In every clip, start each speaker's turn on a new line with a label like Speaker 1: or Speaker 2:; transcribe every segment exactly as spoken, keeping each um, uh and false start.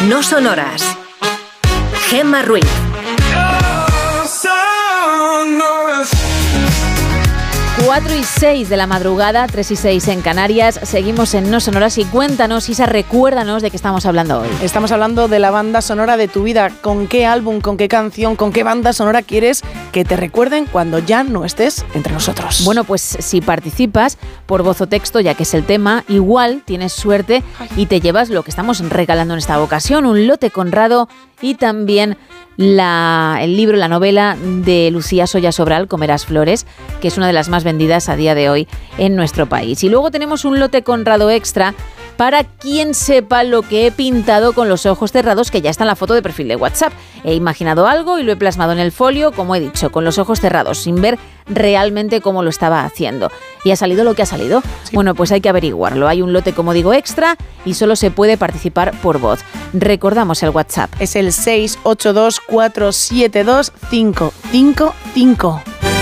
Speaker 1: No sonoras. Gemma Ruiz.
Speaker 2: cuatro y seis de la madrugada, tres y seis en Canarias. Seguimos en No Sonoras y cuéntanos, Isa, recuérdanos de qué estamos hablando hoy.
Speaker 3: Estamos hablando de la banda sonora de tu vida. ¿Con qué álbum, con qué canción, con qué banda sonora quieres que te recuerden cuando ya no estés entre nosotros?
Speaker 2: Bueno, pues si participas por voz o texto, ya que es el tema, igual tienes suerte y te llevas lo que estamos regalando en esta ocasión, un lote Conrado y también la, el libro, la novela de Lucía Soya Sobral, Comerás Flores, que es una de las más vendidas a día de hoy en nuestro país. Y luego tenemos un lote Conrado extra para quien sepa lo que he pintado con los ojos cerrados, que ya está en la foto de perfil de WhatsApp. He imaginado algo y lo he plasmado en el folio, como he dicho, con los ojos cerrados, sin ver realmente cómo lo estaba haciendo. ¿Y ha salido lo que ha salido? Sí. Bueno, pues hay que averiguarlo. Hay un lote, como digo, extra y solo se puede participar por voz. Recordamos el WhatsApp.
Speaker 3: Es el seis ocho dos, cuatro siete dos, cinco cinco cinco.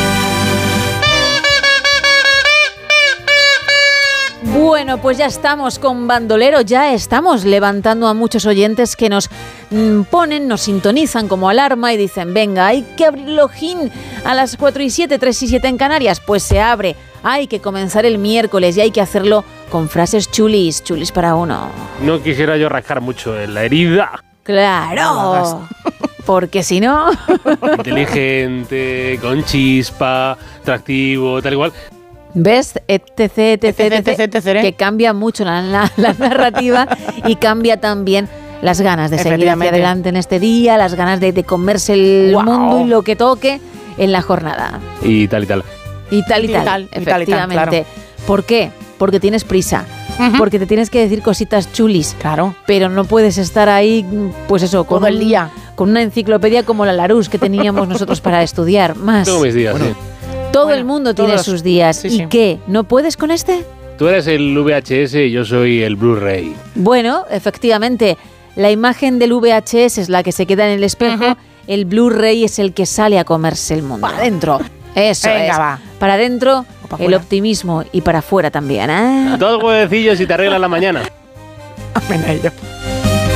Speaker 2: Bueno, pues ya estamos con Bandolero, ya estamos levantando a muchos oyentes que nos mmm, ponen, nos sintonizan como alarma y dicen, venga, hay que abrir el ojín a las cuatro y siete, tres y siete en Canarias, pues se abre. Hay que comenzar el miércoles y hay que hacerlo con frases chulis, chulis para uno.
Speaker 4: No quisiera yo rascar mucho en la herida.
Speaker 2: ¡Claro! Porque si no...
Speaker 4: Inteligente, con chispa, atractivo, tal igual.
Speaker 2: ¿Ves? etc, etc, etc, etc, que cambia mucho la, la, la narrativa y cambia también las ganas de seguir hacia adelante en este día, las ganas de, de comerse el wow. mundo y lo que toque en la jornada.
Speaker 4: Y tal y tal.
Speaker 2: Y tal y, y tal, tal, efectivamente. Y tal, y tal, claro. ¿Por qué? Porque tienes prisa. Uh-huh. Porque te tienes que decir cositas chulis.
Speaker 3: Claro.
Speaker 2: Pero no puedes estar ahí, pues eso, con
Speaker 3: todo el día.
Speaker 2: Con una enciclopedia como la Larousse que teníamos nosotros para estudiar. Más.
Speaker 4: Tengo mis días,
Speaker 2: bueno,
Speaker 4: sí.
Speaker 2: Todo
Speaker 3: bueno,
Speaker 2: el mundo tiene
Speaker 3: todos.
Speaker 2: sus días.
Speaker 3: Sí,
Speaker 2: ¿Y
Speaker 3: sí.
Speaker 2: qué? ¿No puedes con este?
Speaker 4: Tú eres el V H S y yo soy el Blu-ray.
Speaker 2: Bueno, efectivamente, la imagen del V H S es la que se queda en el espejo, uh-huh. El Blu-ray es el que sale a comerse el mundo.
Speaker 3: Para adentro.
Speaker 2: Eso
Speaker 3: Venga,
Speaker 2: es.
Speaker 3: Va.
Speaker 2: Para adentro,
Speaker 3: para
Speaker 2: el optimismo y para afuera también, ¿eh?
Speaker 4: Dos huevecillos y te arreglas la mañana.
Speaker 3: Amén a ello.